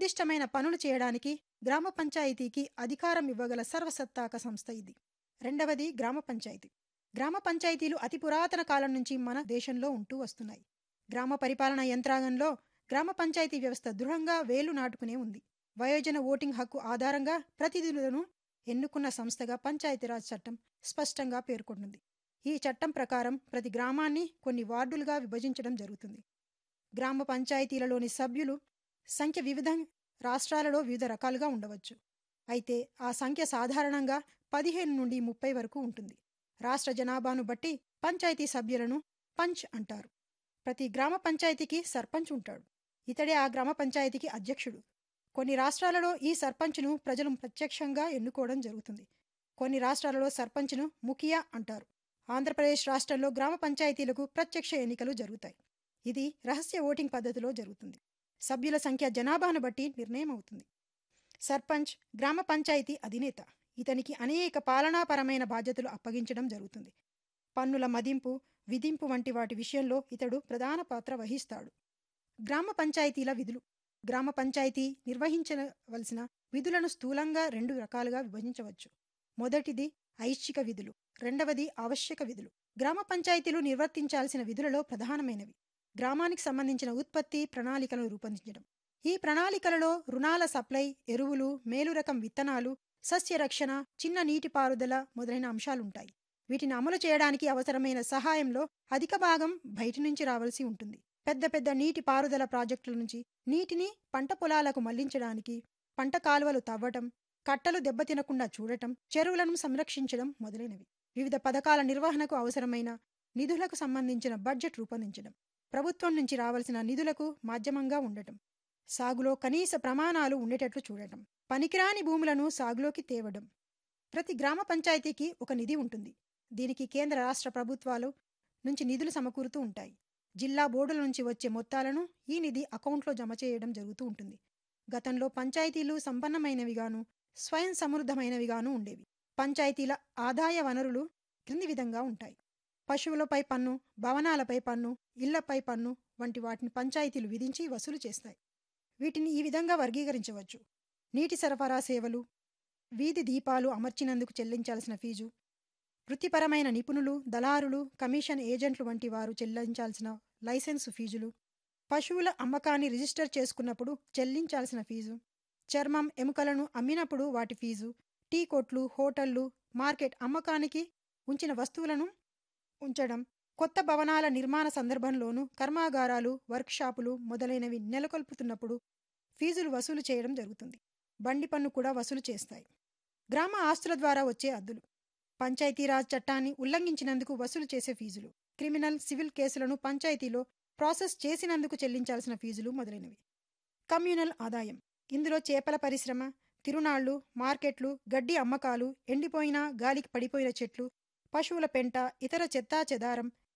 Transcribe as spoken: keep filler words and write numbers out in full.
నిర్దిష్టమైన పనులు చేయడానికి గ్రామ పంచాయతీకి అధికారం ఇవ్వగల సర్వసత్తాక సంస్థ ఇది. రెండవది గ్రామ పంచాయతీ. గ్రామ పంచాయతీలు అతి పురాతన కాలం నుంచి మన దేశంలో ఉంటూ వస్తున్నాయి. గ్రామ పరిపాలనా యంత్రాంగంలో గ్రామ పంచాయతీ వ్యవస్థ దృఢంగా వేలు నాటుకునే ఉంది. వయోజన ఓటింగ్ హక్కు ఆధారంగా ప్రతినిధులను ఎన్నుకున్న సంస్థగా పంచాయతీరాజ్ చట్టం స్పష్టంగా పేర్కొంటుంది. ఈ చట్టం ప్రకారం ప్రతి గ్రామాన్ని కొన్ని వార్డులుగా విభజించడం జరుగుతుంది. గ్రామ పంచాయతీలలోని సభ్యులు సంఖ్య వివిధ రాష్ట్రాలలో వివిధ రకాలుగా ఉండవచ్చు. అయితే ఆ సంఖ్య సాధారణంగా పదిహేను నుండి ముప్పై వరకు ఉంటుంది. రాష్ట్ర జనాభాను బట్టి పంచాయతీ సభ్యులను పంచ్ అంటారు. ప్రతి గ్రామ పంచాయతీకి సర్పంచ్ ఉంటాడు. ఇతడే ఆ గ్రామ పంచాయతీకి అధ్యక్షుడు. కొన్ని రాష్ట్రాలలో ఈ సర్పంచ్ను ప్రజలు ప్రత్యక్షంగా ఎన్నుకోవడం జరుగుతుంది. కొన్ని రాష్ట్రాలలో సర్పంచ్ను ముఖియా అంటారు. ఆంధ్రప్రదేశ్ రాష్ట్రంలో గ్రామ పంచాయతీలకు ప్రత్యక్ష ఎన్నికలు జరుగుతాయి. ఇది రహస్య ఓటింగ్ పద్ధతిలో జరుగుతుంది. సభ్యుల సంఖ్య జనాభాను బట్టి నిర్ణయం అవుతుంది. సర్పంచ్ గ్రామ పంచాయతీ అధినేత. ఇతనికి అనేక పాలనాపరమైన బాధ్యతలు అప్పగించడం జరుగుతుంది. పన్నుల మదింపు, విధింపు వంటి వాటి విషయంలో ఇతడు ప్రధాన పాత్ర వహిస్తాడు. గ్రామ పంచాయతీల విధులు. గ్రామ పంచాయతీ నిర్వహించవలసిన విధులను స్థూలంగా రెండు రకాలుగా విభజించవచ్చు. మొదటిది ఐచ్ఛిక విధులు, రెండవది ఆవశ్యక విధులు. గ్రామ పంచాయతీలు నిర్వర్తించాల్సిన విధులలో ప్రధానమైనవి గ్రామానికి సంబంధించిన ఉత్పత్తి ప్రణాళికలను రూపొందించడం. ఈ ప్రణాళికలలో రుణాల సప్లై, ఎరువులు, మేలు రకం విత్తనాలు, సస్య రక్షణ, చిన్న నీటిపారుదల మొదలైన అంశాలుంటాయి. వీటిని అమలు చేయడానికి అవసరమైన సహాయంలో అధిక భాగం బయటి నుంచి రావాల్సి ఉంటుంది. పెద్ద పెద్ద నీటి పారుదల ప్రాజెక్టుల నుంచి నీటిని పంట పొలాలకు మళ్లించడానికి పంట కాలువలు తవ్వటం, కట్టలు దెబ్బతినకుండా చూడటం, చెరువులను సంరక్షించడం మొదలైనవి. వివిధ పథకాల నిర్వహణకు అవసరమైన నిధులకు సంబంధించిన బడ్జెట్ రూపొందించడం, ప్రభుత్వం నుంచి రావాల్సిన నిధులకు మాధ్యమంగా ఉండటం, సాగులో కనీస ప్రమాణాలు ఉండేటట్లు చూడటం, పనికిరాని భూములను సాగులోకి తేవడం. ప్రతి గ్రామ పంచాయతీకి ఒక నిధి ఉంటుంది. దీనికి కేంద్ర రాష్ట్ర ప్రభుత్వాలు నుంచి నిధులు సమకూరుతూ ఉంటాయి. జిల్లా బోర్డుల నుంచి వచ్చే మొత్తాలను ఈ నిధి అకౌంట్లో జమ చేయడం జరుగుతూ ఉంటుంది. గతంలో పంచాయతీలు సంపన్నమైనవిగాను, స్వయం సమృద్ధమైనవిగాను ఉండేవి. పంచాయతీల ఆదాయ వనరులు క్రింది విధంగా ఉంటాయి. పశువులపై పన్ను, భవనాలపై పన్ను, ఇళ్లపై పన్ను వంటి వాటిని పంచాయతీలు విధించి వసూలు చేస్తాయి. వీటిని ఈ విధంగా వర్గీకరించవచ్చు. నీటి సరఫరా సేవలు, వీధి దీపాలు అమర్చినందుకు చెల్లించాల్సిన ఫీజు, వృత్తిపరమైన నిపుణులు, దళారులు, కమిషన్ ఏజెంట్లు వంటి వారు చెల్లించాల్సిన లైసెన్సు ఫీజులు, పశువుల అమ్మకాన్ని రిజిస్టర్ చేసుకున్నప్పుడు చెల్లించాల్సిన ఫీజు, చర్మం, ఎముకలను అమ్మినప్పుడు వాటి ఫీజు, టీ కొట్లు, హోటళ్లు, మార్కెట్ అమ్మకానికి ఉంచిన వస్తువులను ఉంచడం, కొత్త భవనాల నిర్మాణ సందర్భంలోనూ కర్మాగారాలు, వర్క్షాపులు మొదలైనవి నెలకొల్పుతున్నప్పుడు ఫీజులు వసూలు చేయడం జరుగుతుంది. బండి పన్ను కూడా వసూలు చేస్తాయి. గ్రామ ఆస్తుల ద్వారా వచ్చే అద్దులు, పంచాయతీరాజ్ చట్టాన్ని ఉల్లంఘించినందుకు వసూలు చేసే ఫీజులు, క్రిమినల్, సివిల్ కేసులను పంచాయతీలో ప్రాసెస్ చేసినందుకు చెల్లించాల్సిన ఫీజులు మొదలైనవి. కమ్యూనల్ ఆదాయం. ఇందులో చేపల పరిశ్రమ, తిరునాళ్లు, మార్కెట్లు, గడ్డి అమ్మకాలు, ఎండిపోయిన గాలికి పడిపోయిన చెట్లు, పశువుల పెంట, ఇతర చెత్తా చెదారం,